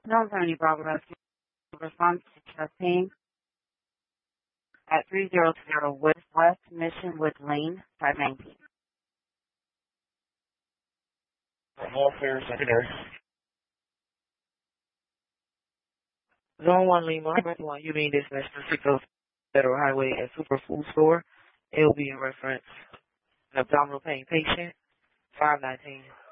No Tony Bravo Rescue response to chest pain at 300 West Mission with Lane 519. Welfare Secretary. Zone 1 Lima, you being dispatched to 60 Federal Highway at Superfood Store. It will be in reference an abdominal pain patient, 519.